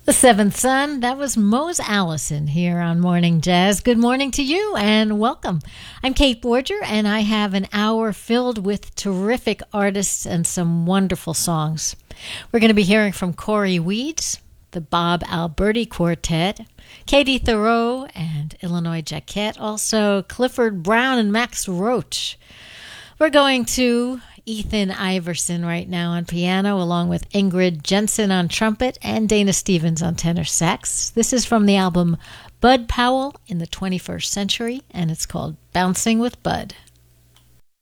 The Seventh Son, that was Mose Allison here on Morning Jazz. Good morning to you and welcome. I'm Kate Borger and I have an hour filled with terrific artists and some wonderful songs. We're going to be hearing from Corey Weeds, the Bob Alberti Quartet, Katie Thoreau and Illinois Jacquette, also Clifford Brown and Max Roach. We're going to Ethan Iverson right now on piano, along with Ingrid Jensen on trumpet and Dana Stevens on tenor sax. This is from the album Bud Powell in the 21st Century, and it's called Bouncing with Bud.